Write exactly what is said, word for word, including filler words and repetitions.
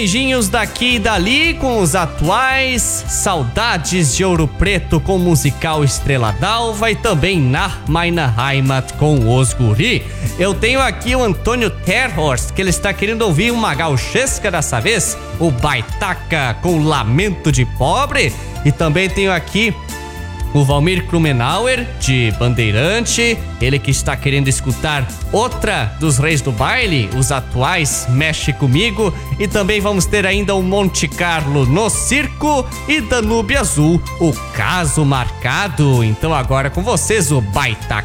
beijinhos daqui e dali com os atuais, saudades de Ouro Preto com o musical Estrela d'Alva e também Na Meine Heimat com os guri. Eu tenho aqui o Antônio Terhorst, que ele está querendo ouvir uma gauchesca dessa vez, o Baitaca com Lamento de Pobre. E também tenho aqui o Valmir Krumenauer, de Bandeirante, ele que está querendo escutar outra dos Reis do Baile, os atuais Mexe Comigo. E também vamos ter ainda o Monte Carlo no Circo e Danúbio Azul, o Caso Marcado. Então agora com vocês o Baitaca.